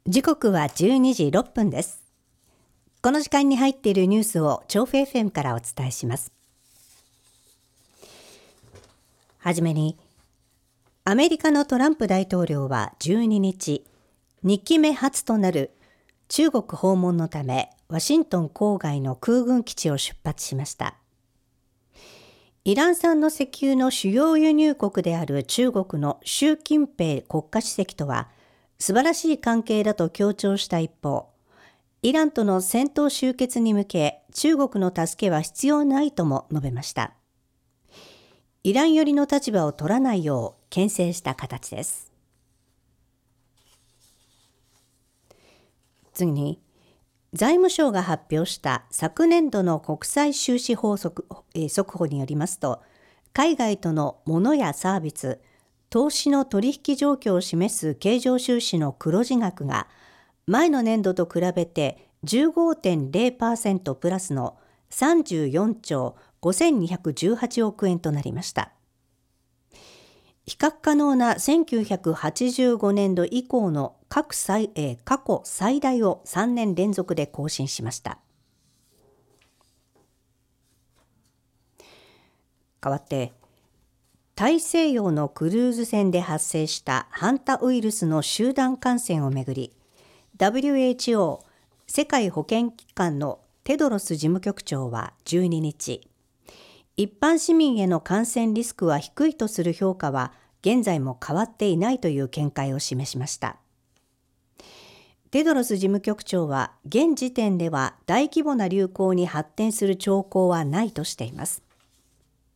時刻は12時6分です。この時間に入っているニュースを調布 FM からお伝えします。はじめに、アメリカのトランプ大統領は12日、2期目初となる中国訪問のためワシントン郊外の空軍基地を出発しました。イラン産の石油の主要輸入国である中国の習近平国家主席とは素晴らしい関係だと強調した一方、イランとの戦闘終結に向け中国の助けは必要ないとも述べました。イラン寄りの立場を取らないよう牽制した形です。次に、財務省が発表した昨年度の国際収支速報によりますと、海外との物やサービス、投資の取引状況を示す経常収支の黒字額が前の年度と比べて 15.0% プラスの34兆5218億円となりました。比較可能な1985年度以降の過去最大を3年連続で更新しました。代わって、大西洋のクルーズ船で発生したハンタウイルスの集団感染をめぐり、WHO 世界保健機関のテドロス事務局長は12日、一般市民への感染リスクは低いとする評価は現在も変わっていないという見解を示しました。テドロス事務局長は現時点では大規模な流行に発展する兆候はないとしています。